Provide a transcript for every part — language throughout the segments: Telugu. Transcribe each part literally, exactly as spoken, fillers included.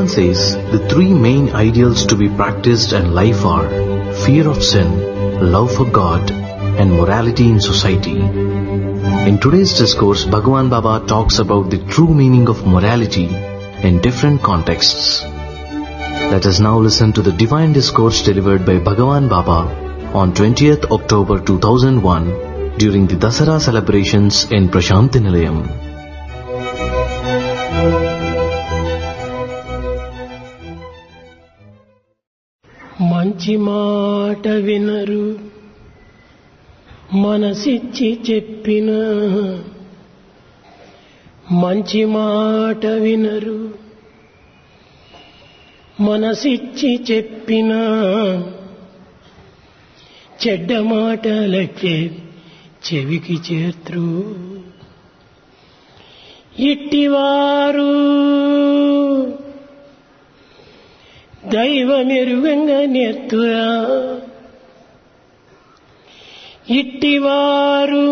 Bhagavan says the three main ideals to be practiced in life are fear of sin, love for God, and morality in society. In today's discourse, Bhagavan Baba talks about the true meaning of morality in different contexts. Let us now listen to the divine discourse delivered by Bhagavan Baba on twentieth October two thousand one during the Dasara celebrations in Prashanti Nilayam. మంచి మాట వినరు, మనసిచ్చి చెప్పిన మంచి మాట వినరు, మనసిచ్చి చెప్పిన చెడ్డ మాటలకే చెవికి చేర్త్రు. ఇట్టివారు దైవమెరుగంగా నేర్తురా, ఇట్టివారు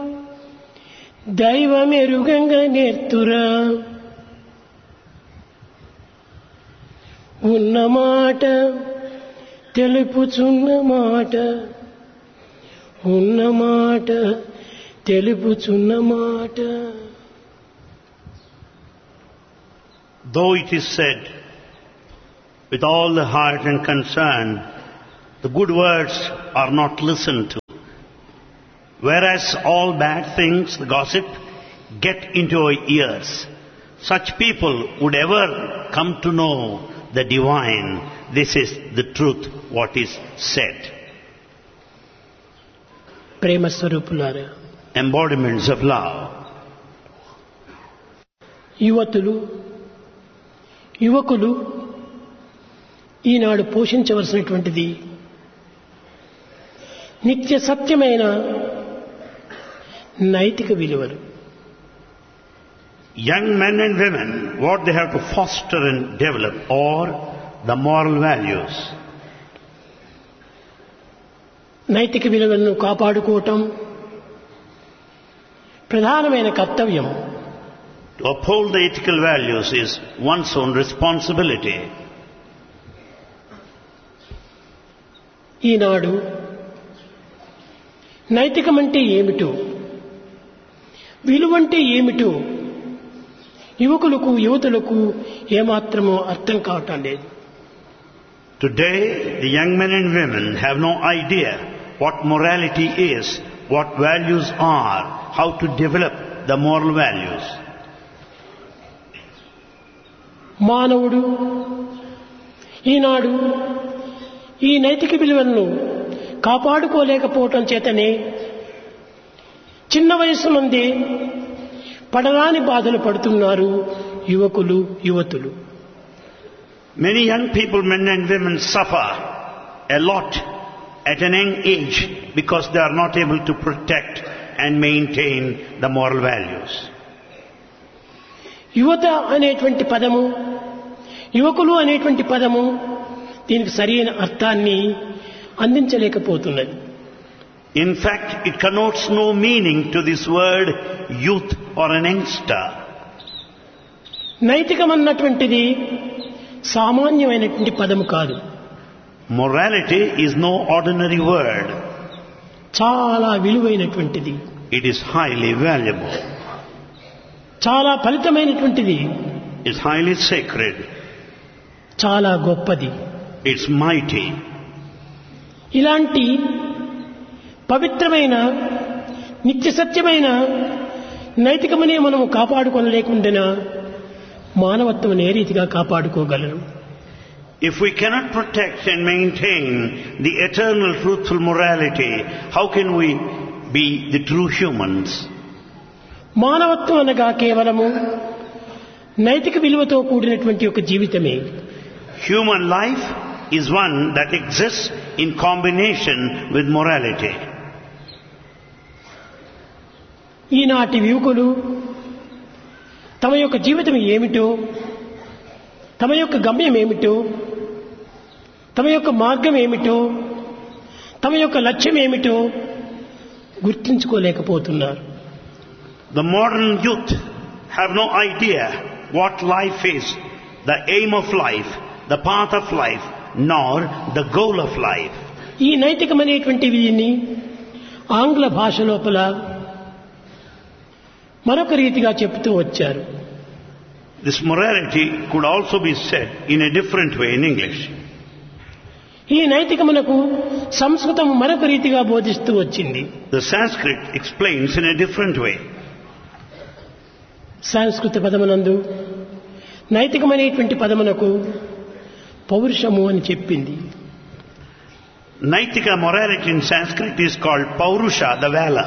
దైవమెరుగంగా నేర్తురా. ఉన్నమాట తెలుపుచున్న మాట, ఉన్నమాట తెలుపుచున్న మాట. Though it is said with all the heart and concern, the good words are not listened to, whereas all bad things, the gossip, get into our ears. Such people would ever come to know the divine. This is the truth, what is said. ప్రేమ స్వరూపులారా, Embodiments of love. యువతులు యువకులు ఈనాడు పోషించవలసినటువంటిది నిత్య సత్యమైన నైతిక విలువలు. Young men and women, what they have to foster and develop are the moral values. నైతిక విలువలను కాపాడుకోవటం ప్రధానమైన కర్తవ్యం. To uphold the ethical values is one's own responsibility. ఈనాడు నైతికమంటే ఏమిటో, విలువంటే ఏమిటో యువకులకు యువతులకు ఏమాత్రమో అర్థం కావటం లేదు. Today, the young men and women have no idea what morality is, what values are, how to develop the moral values. మానవుడు ఈనాడు ఈ నైతిక విలువలను కాపాడుకోలేకపోవటం చేతనే చిన్న వయసు నుండి పడరాని బాధలు పడుతున్నారు యువకులు యువతులు. Many young people, men and women, suffer a lot at an young age because they are not able to protect and maintain the moral values. యువత అనేటువంటి పదము, యువకులు అనేటువంటి పదము దీనికి సరైన అర్థాన్ని అందించలేకపోతున్నది. In fact, it connotes no meaning to this word youth or an youngster. నైతికమన్నటువంటిది సామాన్యమైనటువంటి పదము కాదు. Morality is no ordinary word. చాలా విలువైనటువంటిది. It is highly valuable. చాలా ఫలితమైనటువంటిది. It's highly sacred. చాలా గొప్పది. It's mighty. ఇలాంటి పవిత్రమైన నిత్య సత్యమైన నైతికమనే మనము కాపాడుకోలేకుండా మానవత్వం ఏ రీతిగా కాపాడుకోగలరు? If we cannot protect and maintain the eternal truthful morality, how can we be the true humans? మానవత్వం అనగా కేవలము నైతిక విలువతో కూడినటువంటి ఒక జీవితమే. Human life is one that exists in combination with morality. ఈనాటి యువకులు తమ యొక్క జీవితం ఏమిటో, తమ యొక్క గమ్యం ఏమిటో, తమ యొక్క మార్గం ఏమిటో, తమ యొక్క లక్ష్యం ఏమిటో గుర్తించుకోలేకపోతున్నారు. The modern youth have no idea what life is, the aim of life, the path of life, nor the goal of life. ఈ నైతికమైనటువంటి వీటిని ఆంగ్ల భాష లోపల మరొక రీతిగా చెప్తూ వచ్చారు. This morality could also be said in a different way in English. ఈ నైతికమునకు సంస్కృతం మరొక రీతిగా బోధిస్తూ వచ్చింది. The Sanskrit explains in a different way. సంస్కృత పదమునందు నైతికమైనటువంటి పదమునకు పౌరుషము అని చెప్పింది. Naitika morality in Sanskrit is called Paurusha, the valor.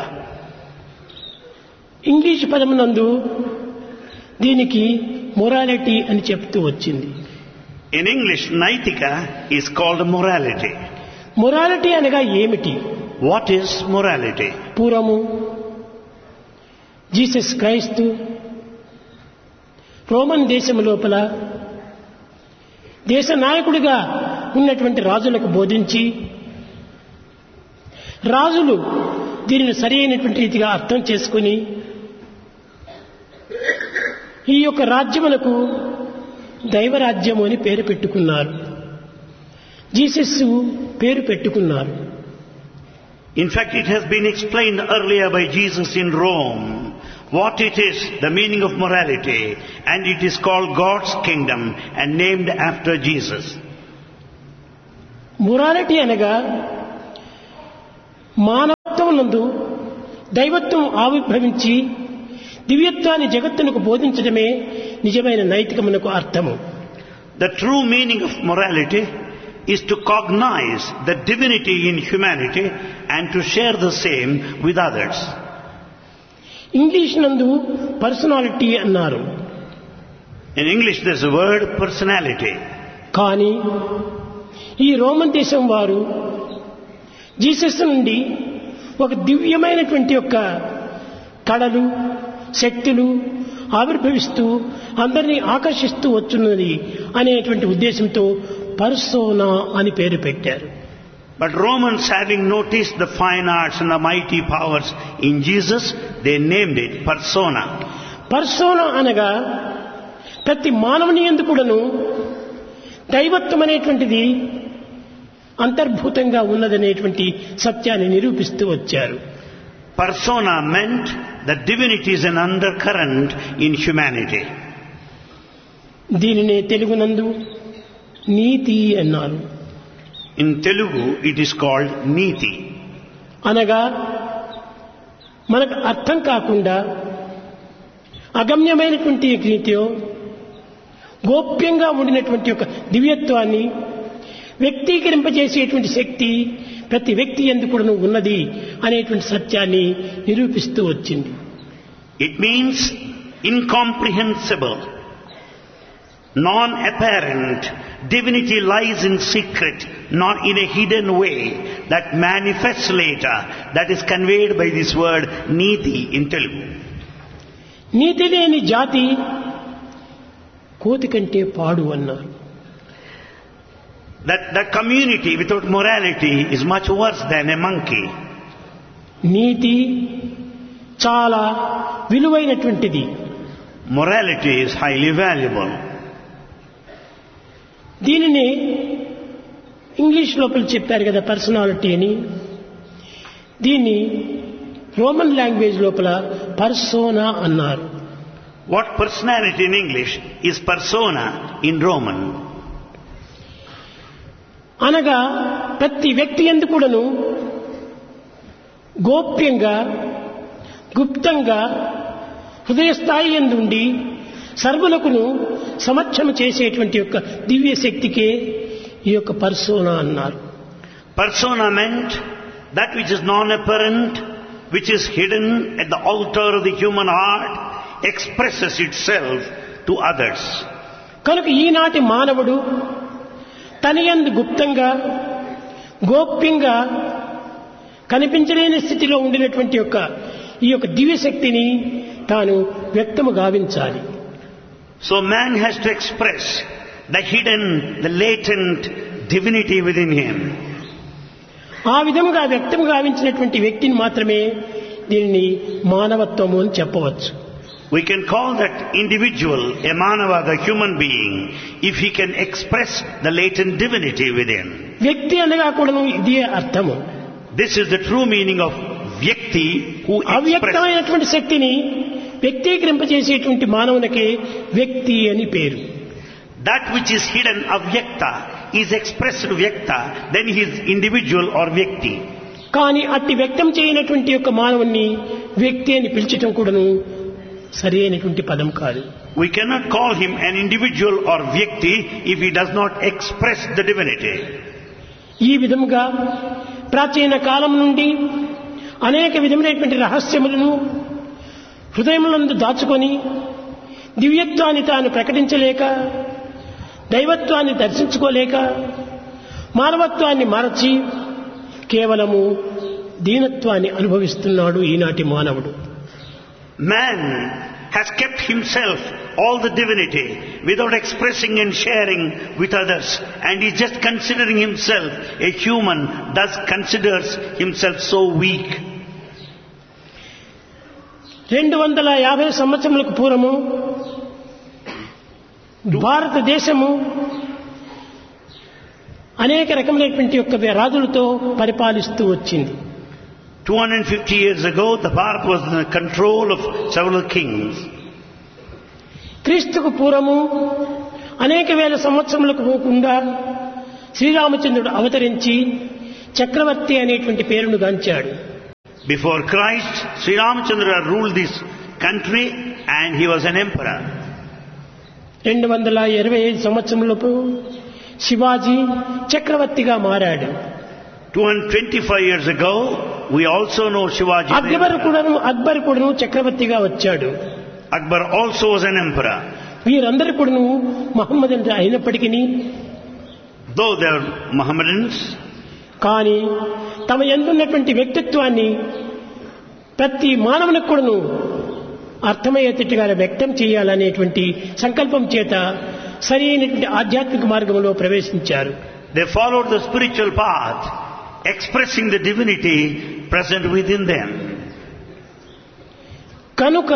English పదమునందు దీనికి మొరాలిటీ అని చెప్తూ వచ్చింది. In English, Naitika is called morality. Morality అనగా ఏమిటి? What is morality? పూర్వము జీసస్ క్రైస్తు రోమన్ దేశం లోపల దేశ నాయకుడిగా ఉన్నటువంటి రాజులకు బోధించి రాజులు దీనిని సరి అయినటువంటి రీతిగా అర్థం చేసుకుని ఈ యొక్క రాజ్యములకు దైవరాజ్యము అని పేరు పెట్టుకున్నారు. జీసస్ పేరు పెట్టుకున్నారు. In fact, it has been explained earlier by Jesus in Rome what it is, the meaning of morality, and it is called God's kingdom and named after Jesus. Morality అనగా మానవత్వమునందు దైవత్వం ఆవిర్భవించి దివ్యత్వాన్ని జగత్తునకు బోధించడమే నిజమైన నైతికమునకు అర్థము. The true meaning of morality is to cognize the divinity in humanity and to share the same with others. English నందు పర్సనాలిటీ అన్నారు. In English there is a word personality. కానీ ఈ రోమన్ దేశం వారు జీసస్ నుండి ఒక దివ్యమైనటువంటి యొక్క కళలు శక్తులు ఆవిర్భవిస్తూ అందరినీ ఆకర్షిస్తూ వచ్చున్నది అనేటువంటి ఉద్దేశంతో పర్సోనా అని పేరు పెట్టారు. But Romans, having noticed the fine arts and the mighty powers in Jesus, they named it persona. Persona అనగా ప్రతి మానవుని యందు కూడాను దైవత్వం అనేటువంటిది అంతర్భూతంగా ఉన్నదనేటువంటి సత్యాన్ని నిరూపిస్తూ వచ్చారు. Persona meant that divinity is an undercurrent in humanity. దీనినే తెలుగునందు నీతి అన్నారు. In Telugu it is called Niti. అనగా మనకు అర్థం కాకుండా అగమ్యమైనటువంటి నీతియో గోప్యంగా ఉండినటువంటి ఒక దివ్యత్వాన్ని వ్యక్తీకరింపజేసేటువంటి శక్తి ప్రతి వ్యక్తి యందు కూడా ఉన్నది అనేటువంటి సత్యాన్ని నిరూపిస్తూ వచ్చింది. It means incomprehensible, non-apparent. Divinity lies in secret, not in a hidden way that manifests later, that is conveyed by this word Niti in Telugu. నీతి లేని జాతి కోతి కంటే పాడు అన్నారు. That that community without morality is much worse than a monkey. నీతి చాలా విలువైనటువంటిది. Morality is highly valuable. దీనిని ఇంగ్లీష్ లోపల చెప్పారు కదా పర్సనాలిటీ అని. దీన్ని రోమన్ లాంగ్వేజ్ లోపల పర్సోనా అన్నారు. What personality in English is persona in Roman? అనగా ప్రతి వ్యక్తి యందు కూడాను గోప్యంగా గుప్తంగా హృదయ స్థాయి యందు ఉండి సర్వులకును సమక్షము చేసేటువంటి యొక్క దివ్య శక్తికే ఈ యొక్క పర్సోనా అన్నారు. Persona meant that which is non-apparent, which is hidden at the altar of the human heart, expresses itself to others. కనుక ఈనాటి మానవుడు తన యందు గుప్తంగా గోప్యంగా కనిపించలేని స్థితిలో ఉండినటువంటి యొక్క ఈ యొక్క దివ్య శక్తిని తాను వ్యక్తము గావించాలి. So man has to express the hidden, the latent divinity within him. ఆ విధంగా వ్యక్తం గావించినటువంటి వ్యక్తిని మాత్రమే దీనిని మానవత్వము అని చెప్పవచ్చు. We can call that individual a manava, the human being, if he can express the latent divinity within. వ్యక్తి అనగా కూడాను ఇదే అర్థము. This is the true meaning of vyakti, who expresses. అవ్యక్తమైనటువంటి శక్తిని వ్యక్తీకరింపజేసేటువంటి మానవునికి వ్యక్తి అని పేరు. That which is hidden, avyakta, is expressed vyakta, then he is individual or vyakti. కానీ అట్టి వ్యక్తం చేయనటువంటి యొక్క మానవుని వ్యక్తి అని పిలిచటం కూడాను సరి అయినటువంటి పదం కాదు. We cannot call him an individual or vyakti if he does not express the divinity. ఈ విధముగా ప్రాచీన కాలం నుండి అనేక విధమైనటువంటి రహస్యములను హృదయములందు దాచుకొని దివ్యత్వాన్ని తాను ప్రకటించలేక, దైవత్వాన్ని దర్శించుకోలేక, మానవత్వాన్ని మరచి కేవలము దీనత్వాన్ని అనుభవిస్తున్నాడు ఈనాటి మానవుడు. Man has kept himself all the divinity without expressing and sharing with others, and is just considering himself a human, thus considers himself so weak. రెండు వందల యాభై సంవత్సరములకు పూర్వము భారతదేశము అనేక రకములైనటువంటి యొక్క రాజులతో పరిపాలిస్తూ వచ్చింది. two hundred fifty years ago, the Bharat was in the control of several kings. క్రీస్తుకు పూర్వము అనేక వేల సంవత్సరములకు పోకుండా శ్రీరామచంద్రుడు అవతరించి చక్రవర్తి అనేటువంటి పేరును గాంచాడు. Before Christ, Sri Ramachandra ruled this country and he was an emperor. రెండు వందల ఇరవై ఐదు సంవత్సరములకు శివాజీ చక్రవర్తిగా మారాడు. two hundred twenty-five years ago, we also know Shivaji. Akbar కూడాను అక్బర్ కూడాను చక్రవర్తిగా వచ్చాడు. Akbar also was an emperor. వీరందరూ కూడాను మహమ్మద్ అయినప్పటికీ, though they are Mohammedans, కానీ తమ యందున్నటువంటి వ్యక్తిత్వాన్ని ప్రతి మానవునికి కూడాను అర్థమయ్యేటట్టుగా వ్యక్తం చేయాలనేటువంటి సంకల్పం చేత సరి అయినటువంటి ఆధ్యాత్మిక మార్గంలో ప్రవేశించారు. they followed the spiritual path, expressing the divinity present within them. కనుక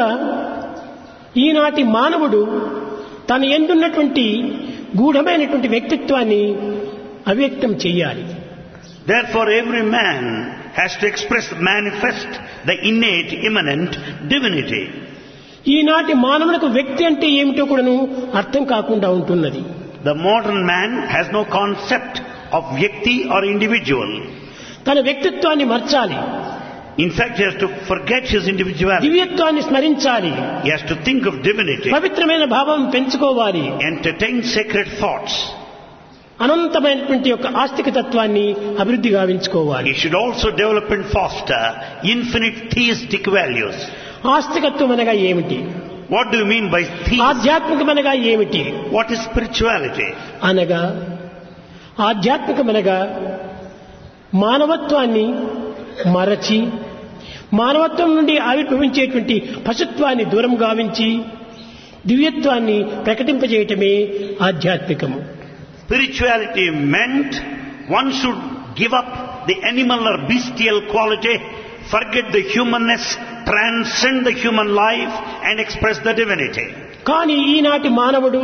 ఈనాటి మానవుడు తన యందున్నటువంటి గూఢమైనటువంటి వ్యక్తిత్వాన్ని అవ్యక్తం చేయాలి. Therefore, every man has to express, manifest the innate, immanent divinity. ఈనాటి మానవులకు వ్యక్తి అంటే ఏమిటో కూడాను అర్థం కాకుండా ఉంటున్నది. The modern man has no concept of vyakti or individual. తన వ్యక్తిత్వాన్ని మర్చాలి. In fact, he has to forget his individuality. దివ్యత్వాన్ని స్మరించాలి. He has to think of divinity. పవిత్రమైన భావం పెంచుకోవాలి. Entertain sacred thoughts. అనంతమైనటువంటి యొక్క ఆస్తిక తత్వాన్ని అభివృద్ధి గావించుకోవాలి. He should also develop and foster infinite theistic values. ఆస్తికత్వం అనగా ఏమిటి? What do you mean by theism? ఆధ్యాత్మికమనగా ఏమిటి? What is spirituality? అనగా ఆధ్యాత్మికమనగా మానవత్వాన్ని మరచి, మానవత్వం నుండి ఆవిర్భవించేటువంటి పశుత్వాన్ని దూరం గావించి దివ్యత్వాన్ని ప్రకటింపజేయటమే ఆధ్యాత్మికము. Spirituality meant one should give up the animal or bestial quality, forget the humanness, transcend the human life and express the divinity. కానీ ఈనాటి మానవుడు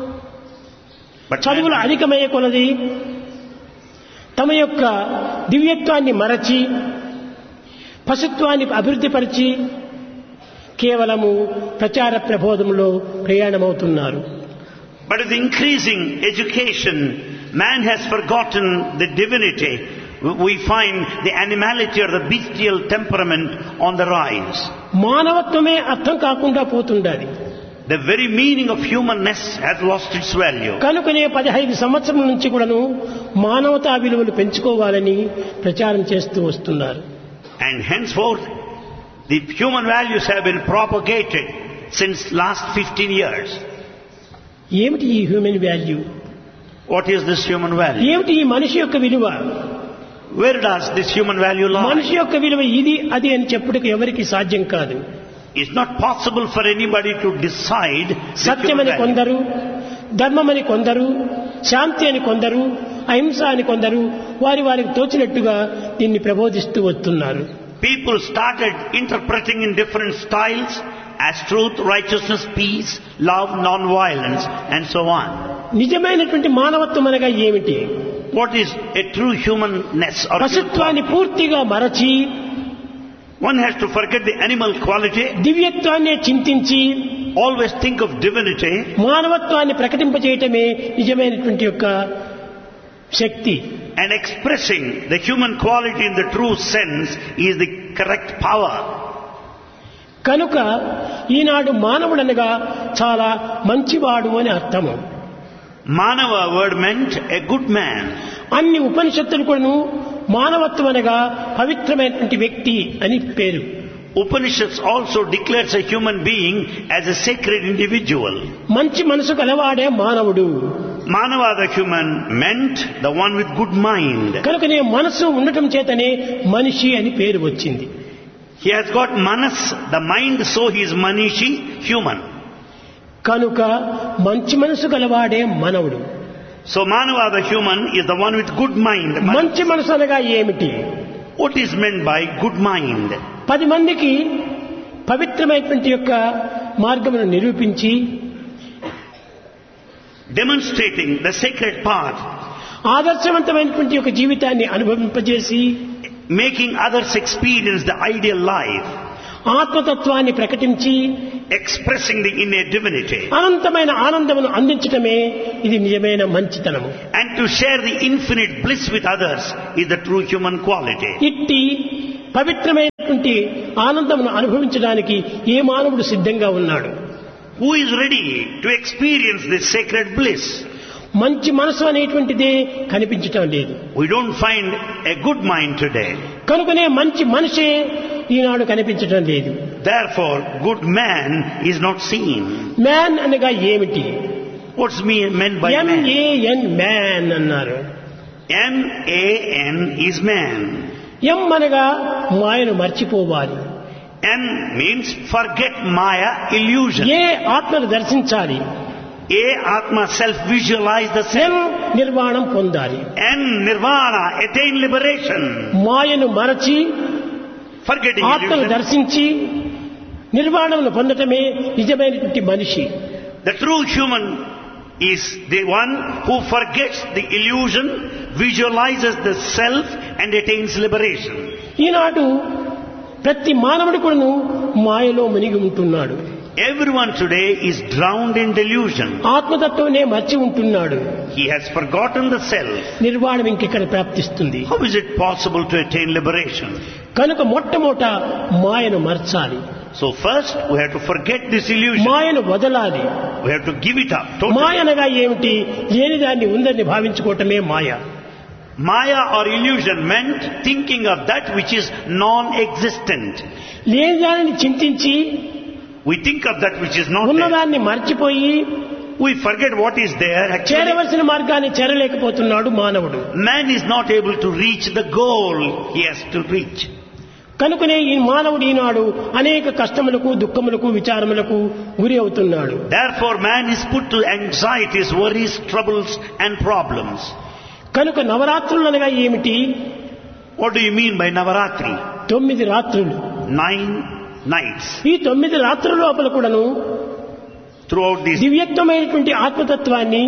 చదువులు అధికమయ్యే కొలది తమ యొక్క దివ్యత్వాన్ని మరచి పశుత్వాన్ని అభివృద్ధిపరిచి కేవలము ప్రచార ప్రబోధంలో ప్రయాణమవుతున్నారు. But with increasing education, man has forgotten the divinity. We find the animality or the bestial temperament on the rise. మానవత్వమే అర్థం కాకుండా పోతుండాలి. The very meaning of humanness has lost its value. కనుకనే పదిహేను సంవత్సరాల నుంచి కూడాను మానవతా విలువలు పెంచుకోవాలని ప్రచారం చేస్తూ వస్తున్నారు. And henceforth, the human values have been propagated since last fifteen years. ఏమిటి ఈ human value? What is this human value? ఏమిటి ఈ మనిషి యొక్క విలువ? Where does this human value lie? మనిషి యొక్క విలువ ఇది అది అని చెప్పుటకు ఎవరికి సాధ్యం కాదు. It's not possible for anybody to decide. సత్యమని కొందరు, ధర్మమని కొందరు, శాంతి అని కొందరు, అహింస అని కొందరు వారి వారికి తోచినట్టుగా దీన్ని ప్రబోధిస్తూ వస్తున్నారు. People started interpreting in different styles as truth, righteousness, peace, love, non-violence, and so on. నిజమైనటువంటి మానవత్వం అనగా ఏమిటి? What is a true humanness or human పశుత్వాన్ని quality? పూర్తిగా మరచి One has to forget the animal quality, దివ్యత్వాన్ని చింతించి always think of divinity, మానవత్వాన్ని ప్రకటింపజేయటమే నిజమైనటువంటి యొక్క శక్తి. and expressing the human quality in the true sense is the correct power. కనుక ఈనాడు మానవుడనగా చాలా మంచివాడు అని అర్థము. Manava word meant a good man. అన్ని ఉపనిషత్తులు కూడాను మానవత్వం అనగా పవిత్రమైనటువంటి వ్యక్తి అని పేరు. Upanishads also declares a human being as a sacred individual. మంచి మనసు కలవాడే మానవుడు. Manava, the human, meant the one with good mind. కనుకనే మనసు ఉండటం చేతనే మనిషి అని పేరు వచ్చింది. He has got manas, the mind, so he is manishi, human. కనుక మంచి మనసు గలవాడే మానవుడు. So Manava, the human, is the one with good mind. మంచి మనసు అనగా ఏమిటి? What is meant by good mind? పది మందికి పవిత్రమైనటువంటి యొక్క మార్గమును నిరూపించి Demonstrating the sacred path, ఆదర్శవంతమైనటువంటి యొక్క జీవితాన్ని అనుభవింపజేసి making others experience the ideal life, ఆత్మతత్వాన్ని ప్రకటించి expressing the innate divinity, అనంతమైన ఆనందమును అందించటమే ఇది నిజమైన మంచితనము. and to share the infinite bliss with others is the true human quality. ఇట్టి పవిత్రమైనటువంటి ఆనందమును అనుభవించడానికి ఏ మానవుడు సిద్ధంగా ఉన్నాడు? Who is ready to experience this sacred bliss? మంచి మనసు అనేటువంటిదే కనిపించటం లేదు. We don't find a good mind today. కనుకనే మంచి మనిషే ఈనాడు కనిపించటం లేదు. Therefore, good man is not seen. Man అనగా ఏమిటి? What's me- meant by man? M A N man అన్నారు. M A N is man. ఎం అనగా మాయను మర్చిపోవాలి. N means forget Maya, illusion. ఏ ఆత్మను దర్శించాలి. A Atma, self-visualize the M self. నిర్వాణం పొందాలి. N Nirvana, attain liberation. మాయను మరచి Forgetting ఆత్మను illusion. దర్శించి నిర్వాణమును పొందటమే నిజమైనటువంటి మనిషి. The true human is the one who forgets the illusion, visualizes the self and attains liberation. ఈనాడు ప్రతి మానవుడు కూడాను మాయలో మునిగి ఉంటున్నాడు. Everyone today is drowned in delusion. ఆత్మతత్వనే మర్చి ఉంటున్నాడు. He has forgotten the self. నిర్వాణం ఇంకెక్కడ ప్రాప్తిస్తుంది? How is it possible to attain liberation? కనుక మొట్టమొదట మాయను మర్చాలి. So first we have to forget this illusion. మాయను వదలాలి. We have to give it up totally. మాయ అనగా ఏమిటి? లేని దాన్ని ఉందని భావించుకోవటమే మాయ. Maya or illusion meant thinking of that which is non-existent. లేని దానిని చింతించి We think of that which is not there. ఉన్నదాన్ని మర్చిపోయి We forget what is there. Actually, చేరవలసిన మార్గాన్ని చేరలేకపోతున్నాడు మానవుడు. man is not able to reach the goal he has to reach. కనుకనే ఈ మానవుడు ఈనాడు అనేక కష్టములకు, దుఃఖములకు, విచారములకు గురి అవుతున్నాడు. Therefore, man is put to anxieties, worries, troubles and problems. కనుక నవరాత్రులు అనగా ఏమిటి? What do you mean by Navaratri? తొమ్మిది రాత్రులు. Nine nights. ఈ తొమ్మిది రాత్రుల లోపల కూడాను Throughout these, దివ్యత్వమైనటువంటి ఆత్మతత్వాన్ని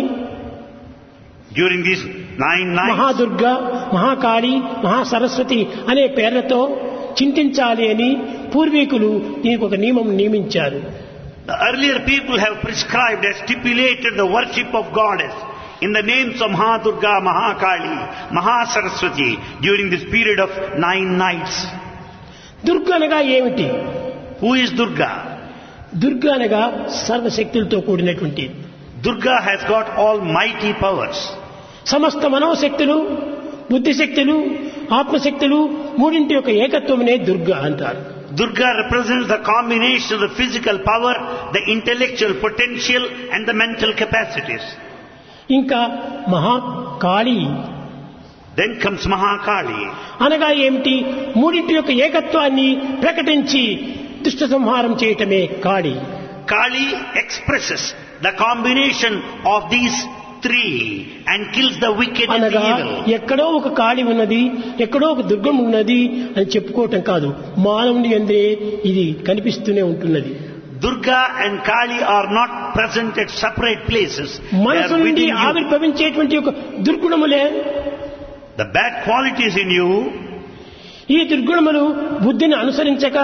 during these nine nights, Mahadurga, Mahakali, Mahasaraswati అనే పేర్లతో చింతించాలి అని పూర్వీకులు దీనికి ఒక నియమం నియమించారు. the earlier people have prescribed and stipulated the worship of goddess in the names of Mahadurga, Mahakali, Mahasaraswati during this period of nine nights. Durga అనగా ఏమిటి? Who is Durga? దుర్గ అనగా సర్వశక్తులతో కూడినటువంటి. Durga has got almighty powers. సమస్త మనోశక్తులు, బుద్ధిశక్తులు, ఆత్మశక్తులు మూడింటి యొక్క ఏకత్వమునే దుర్గ అంటారు. Durga represents the combination of the physical power, the intellectual potential and the mental capacities. ఇంకా మహాకాళి Then comes Mahakali. అనగా ఏమిటి? మూడింటి యొక్క ఏకత్వాన్ని ప్రకటించి దుష్ట సంహారం చేయటమే కాళి. Kali expresses the combination of these three and kills the wicked and the అనగా evil. ఎక్కడో ఒక కాళి ఉన్నది, ఎక్కడో ఒక దుర్గం ఉన్నది అని చెప్పుకోవటం కాదు. మానవుని యందే ఇది కనిపిస్తూనే ఉంటున్నది. Durga and Kali are not present at separate places. They మనసు are నుండి within you. ఆవిర్భవించేటువంటి ఒక దుర్గుణములే The bad qualities in you, ఈ దుర్గుణములు బుద్ధిని అనుసరించక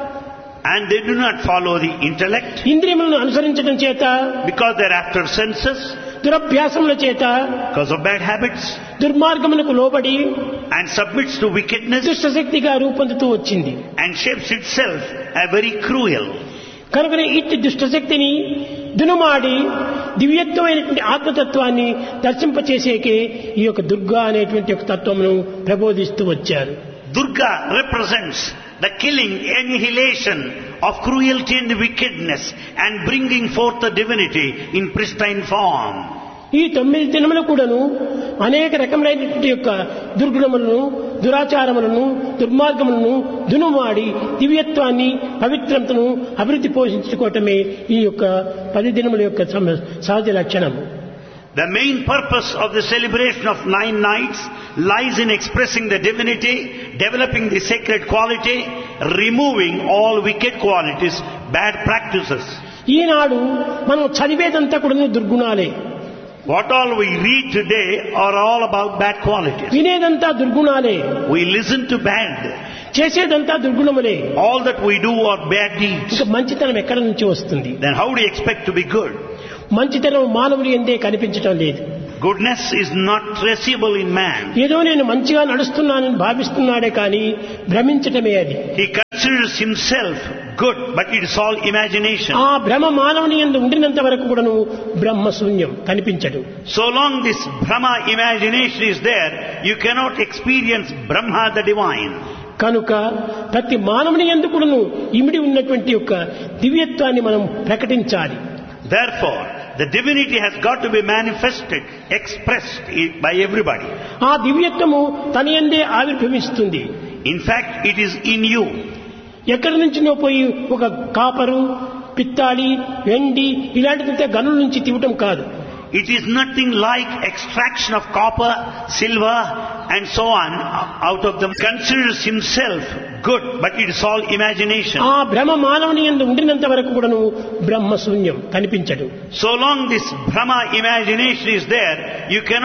and they do not follow the intellect ఇంద్రియములను అనుసరించడం చేత because they're after senses, దురభ్యాసముల చేత because of bad habits, దుర్మార్గములకు లోబడి and submits to wickedness దుష్టశక్తిగా రూపొందుతూ వచ్చింది. and shapes itself a very cruel. కనుకనే ఇట్టి దుష్టశక్తిని దునుమాడి దివ్యత్వమైనటువంటి ఆత్మతత్వాన్ని దర్శింపచేసేకే ఈ యొక్క దుర్గా అనేటువంటి ఒక తత్వమును ప్రబోధిస్తూ వచ్చారు. Durga represents the killing, annihilation of cruelty and wickedness and bringing forth the divinity in pristine form. ఈ తొమ్మిది దినములు కూడాను అనేక రకములైనటువంటి యొక్క దుర్గుణములను, దురాచారములను, దుర్మార్గములను దునుమాడి దివ్యత్వాన్ని, పవిత్రతను అభివృద్ధి పోషించుకోవటమే ఈ యొక్క పది దినముల యొక్క సమ- సహజ లక్షణము. The main purpose of the celebration of nine nights lies in expressing the divinity, developing the sacred quality, removing all wicked qualities, bad practices. ఈనాడు మనం చదివేదంతా కూడా దుర్గుణాలే, What all we read today are all about bad qualities. వినేదంతా దుర్గుణాలే, We listen to bad. చేసేదంతా దుర్గుణములే. All that we do are bad deeds. ఇక మంచితనం ఎక్కడి నుంచి వస్తుంది? Then how do you expect to be good? మంచితనం మానవులు ఎందే కనిపించటం లేదు. Goodness is not traceable in man. ఏదో నేను మంచిగా నడుస్తున్నానని భావిస్తున్నాడే కానీ భ్రమించటమే అది. He considers himself good, but it is all imagination. ఆ భ్రమ మానవుని యందు ఉండినంత వరకు కూడాను బ్రహ్మ శూన్యం కనిపించడు. So long this Brahma imagination is there, you cannot experience Brahma the divine. కనుక ప్రతి మానవుని యందు కూడాను ఇమిడి ఉన్నటువంటి యొక్క దివ్యత్వాన్ని మనం ప్రకటించాలి. Therefore, the divinity has got to be manifested, expressed by everybody. ఆ దివ్యత్వము తన యందే ఆవిర్భవిస్తుంది. In fact, it is in you. ఎక్కడి నుంచి నువ్వు పోయి ఒక కాపరు, పిత్తాడి, వెండి ఇలాంటి గనుల నుంచి తీవటం కాదు. It is nothing like extraction of copper, silver and so on out of them. Considers himself good, but it is all imagination. ఆ భ్రమ మానవుని యందు ఉండినంత వరకు కూడాను బ్రహ్మ శూన్యం కనిపించడు. So long this Brahma imagination is there, you cannot